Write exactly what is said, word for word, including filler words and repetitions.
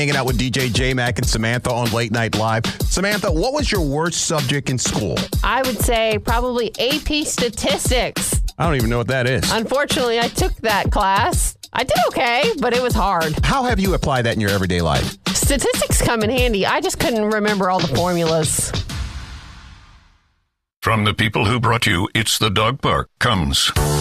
Hanging out with D J J-Mac and Samantha on Late Night Live. Samantha, what was your worst subject in school? I would say probably A P Statistics. I don't even know what that is. Unfortunately, I took that class. I did okay, but it was hard. How have you applied that in your everyday life? Statistics come in handy. I just couldn't remember all the formulas. From the people who brought you It's the Dog Park comes